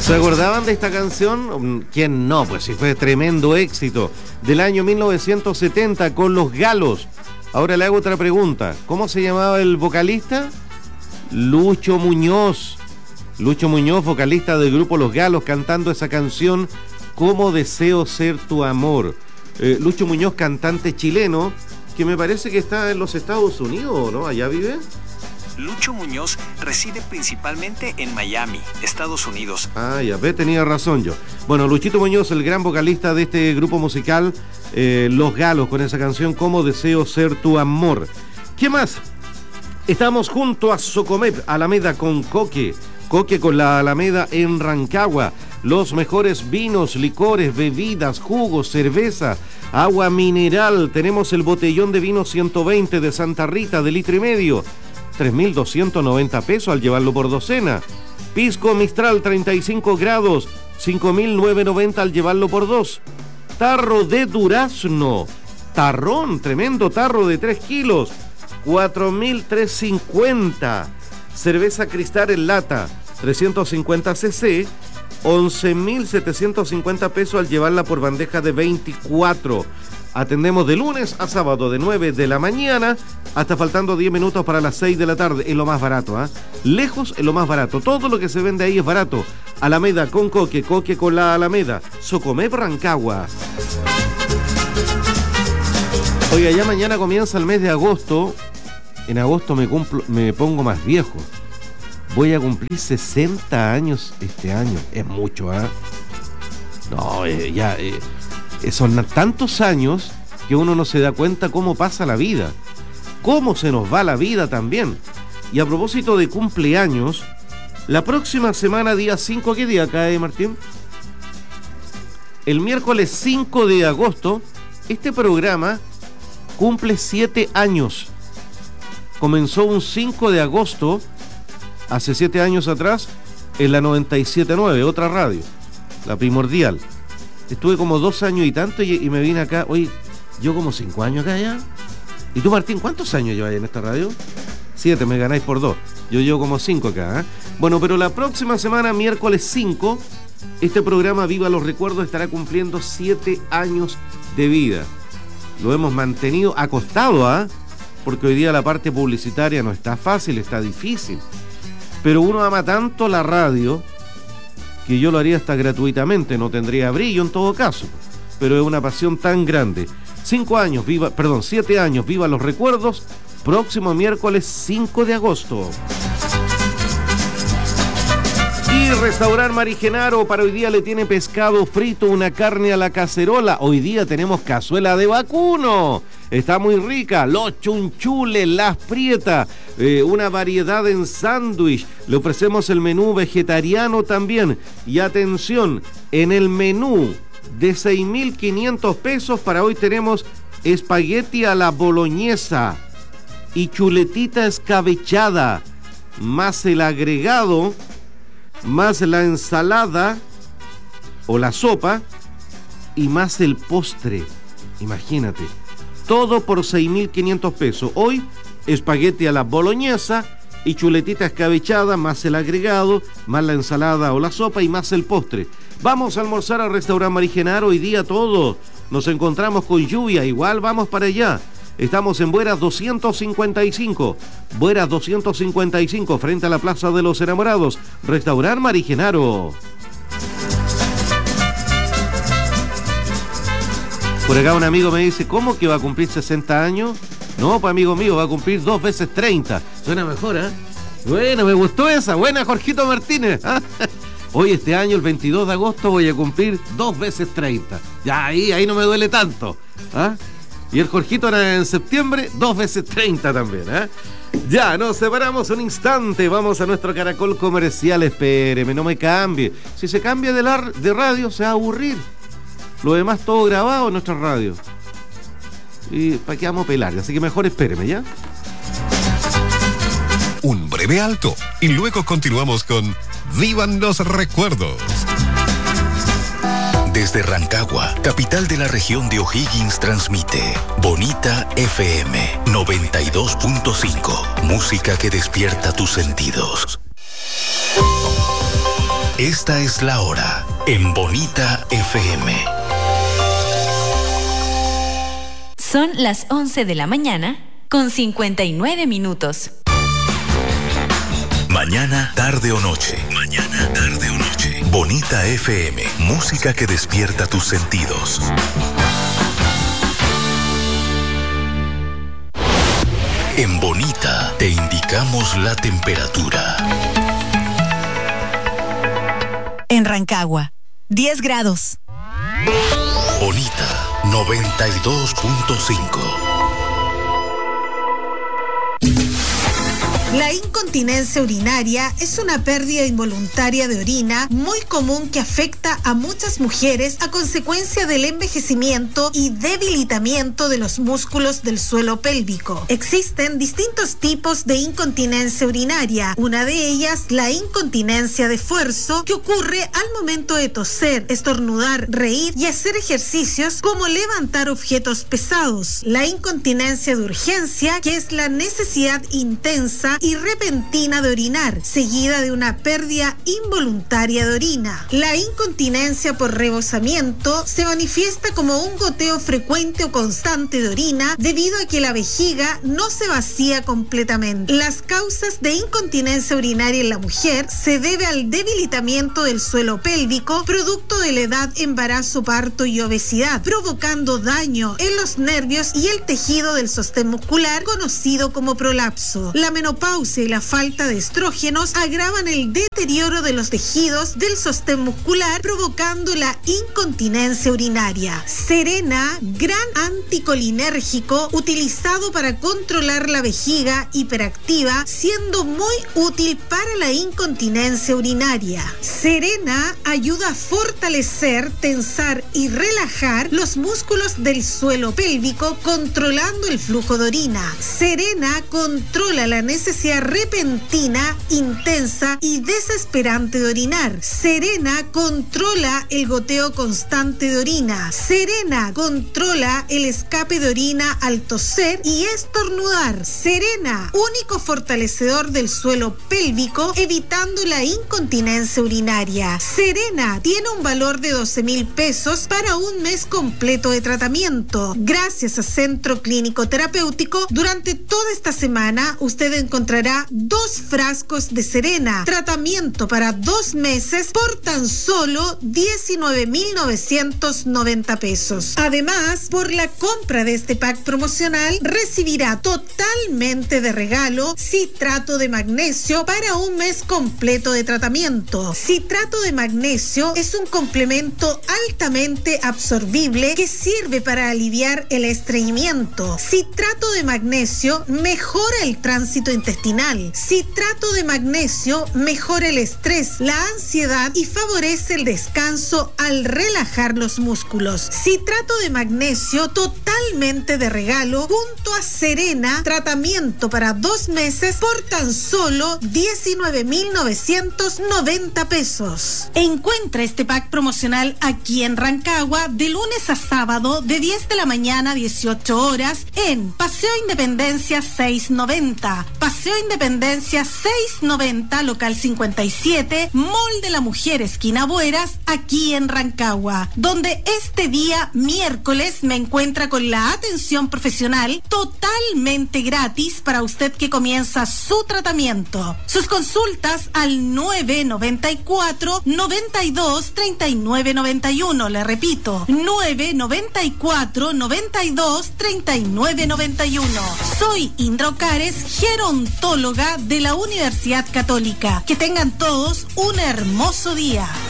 ¿Se acordaban de esta canción? ¿Quién no? Pues sí, fue tremendo éxito del año 1970 con Los Galos. Ahora le hago otra pregunta. ¿Cómo se llamaba el vocalista? Lucho Muñoz. Lucho Muñoz, vocalista del grupo Los Galos, cantando esa canción ¿Cómo deseo ser tu amor? Lucho Muñoz, cantante chileno, que me parece que está en los Estados Unidos, ¿no? ¿Allá vive? Lucho Muñoz reside principalmente en Miami, Estados Unidos. Ah, ya ve, tenía razón yo. Bueno, Luchito Muñoz, el gran vocalista de este grupo musical, Los Galos, con esa canción ¿Cómo deseo ser tu amor? ¿Qué más? Estamos junto a Socomep, Alameda con Coque. Coque con la Alameda en Rancagua. Los mejores vinos, licores, bebidas, jugos, cerveza, agua mineral. Tenemos el botellón de vino 120 de Santa Rita de litro y medio. 3.290 pesos al llevarlo por docena. Pisco Mistral 35 grados, 5.990 al llevarlo por dos. Tarro de durazno, tarrón, tremendo tarro de 3 kilos, 4.350. Cerveza Cristal en lata, 350 cc, 11.750 pesos al llevarla por bandeja de 24. Atendemos de lunes a sábado de 9 de la mañana hasta faltando 10 minutos para las 6 de la tarde. Es lo más barato, ¿eh? Lejos es lo más barato. Todo lo que se vende ahí es barato. Alameda con Coque, Coque con la Alameda. Socomep Rancagua. Oiga, ya mañana comienza el mes de agosto. En agosto me pongo más viejo. Voy a cumplir 60 años este año. Es mucho, ¿eh? No, son tantos años que uno no se da cuenta cómo pasa la vida, cómo se nos va la vida también. Y a propósito de cumpleaños, la próxima semana, día 5, ¿qué día cae, Martín? El miércoles 5 de agosto, este programa cumple 7 años. Comenzó un 5 de agosto, hace 7 años atrás, en la 97.9, otra radio, la primordial. Estuve como 2 años y tanto y me vine acá. Oye, yo como 5 años acá ya. ¿Y tú, Martín, cuántos años llevas en esta radio? 7, me ganáis por 2. Yo llevo como 5 acá, ¿eh? Bueno, pero la próxima semana, miércoles 5, este programa Viva los Recuerdos estará cumpliendo 7 años de vida. Lo hemos mantenido acostado, ¿ah? Porque hoy día la parte publicitaria no está fácil, está difícil. Pero uno ama tanto la radio que yo lo haría hasta gratuitamente, no tendría brillo en todo caso, pero es una pasión tan grande. 7 años, viva los recuerdos, próximo miércoles 5 de agosto. Y Restaurant Marigenaro para hoy día le tiene pescado frito, una carne a la cacerola. Hoy día tenemos cazuela de vacuno. Está muy rica, los chunchules, las prietas, una variedad en sándwich. Le ofrecemos el menú vegetariano también. Y atención, en el menú de 6.500 pesos para hoy tenemos espagueti a la boloñesa y chuletita escabechada, más el agregado, más la ensalada o la sopa y más el postre. Imagínate. Todo por 6.500 pesos. Hoy, espagueti a la boloñesa y chuletita escabechada, más el agregado, más la ensalada o la sopa y más el postre. Vamos a almorzar al Restaurant Marigenaro hoy día todos. Nos encontramos con lluvia, igual vamos para allá. Estamos en Bueras 255. Bueras 255, frente a la Plaza de los Enamorados. Restaurant Marigenaro. Por acá un amigo me dice, ¿cómo que va a cumplir 60 años? No, pues amigo mío, va a cumplir 2 veces 30. Suena mejor, ¿eh? Bueno, me gustó esa. Buena, Jorgito Martínez. Hoy, este año, el 22 de agosto, voy a cumplir 2 veces 30. Ya, ahí no me duele tanto. ¿Ah? Y el Jorgito era en septiembre, 2 veces 30 también, ¿eh? Ya, nos separamos un instante. Vamos a nuestro caracol comercial. Espéreme, no me cambie. Si se cambia de radio, se va a aburrir. Lo demás todo grabado en nuestra radio. Y para qué vamos a pelar, así que mejor espéreme, ¿ya? Un breve alto y luego continuamos con Vivan los Recuerdos. Desde Rancagua, capital de la región de O'Higgins, transmite Bonita FM 92.5. Música que despierta tus sentidos. Esta es la hora en Bonita FM. Son las 11 de la mañana con 59 minutos. Mañana, tarde o noche. Mañana, tarde o noche. Bonita FM, música que despierta tus sentidos. En Bonita te indicamos la temperatura. En Rancagua, 10 grados. Bonita, 92.5. La incontinencia urinaria es una pérdida involuntaria de orina muy común que afecta a muchas mujeres a consecuencia del envejecimiento y debilitamiento de los músculos del suelo pélvico. Existen distintos tipos de incontinencia urinaria. Una de ellas, la incontinencia de esfuerzo, que ocurre al momento de toser, estornudar, reír y hacer ejercicios como levantar objetos pesados. La incontinencia de urgencia, que es la necesidad intensa y repentina de orinar, seguida de una pérdida involuntaria de orina. La incontinencia por rebosamiento se manifiesta como un goteo frecuente o constante de orina debido a que la vejiga no se vacía completamente. Las causas de incontinencia urinaria en la mujer se debe al debilitamiento del suelo pélvico producto de la edad, embarazo, parto y obesidad, provocando daño en los nervios y el tejido del sostén muscular conocido como prolapso. La menopausia y la falta de estrógenos agravan el deterioro de los tejidos del sostén muscular, provocando la incontinencia urinaria. Serena, gran anticolinérgico utilizado para controlar la vejiga hiperactiva, siendo muy útil para la incontinencia urinaria. Serena ayuda a fortalecer, tensar y relajar los músculos del suelo pélvico, controlando el flujo de orina. Serena controla la necesidad repentina, intensa y desesperante de orinar. Serena controla el goteo constante de orina. Serena controla el escape de orina al toser y estornudar. Serena, único fortalecedor del suelo pélvico, evitando la incontinencia urinaria. Serena tiene un valor de 12,000 pesos para un mes completo de tratamiento. Gracias a Centro Clínico Terapéutico, durante toda esta semana usted encontrará 2 frascos de Serena, tratamiento para 2 meses por tan solo 19,990 pesos. Además, por la compra de este pack promocional, recibirá totalmente de regalo citrato de magnesio para un mes completo de tratamiento. Citrato de magnesio es un complemento altamente absorbible que sirve para aliviar el estreñimiento. Citrato de magnesio mejora el tránsito intestinal. Citrato de magnesio mejora el estrés, la ansiedad y favorece el descanso al relajar los músculos. Citrato de magnesio totalmente de regalo junto a Serena, tratamiento para 2 meses por tan solo 19,990 pesos. Encuentra este pack promocional aquí en Rancagua de lunes a sábado de 10 de la mañana a 18 horas en Paseo Independencia 690. Paseo Independencia 690, local 57, Mall de la Mujer, esquina Bueras, aquí en Rancagua, donde este día miércoles me encuentra con la atención profesional totalmente gratis para usted que comienza su tratamiento. Sus consultas al 994 92 39 91. Le repito, 994 92 39 91. Soy Indra Ocares, gerontóloga de la Universidad Católica. Que tengan todos un hermoso día.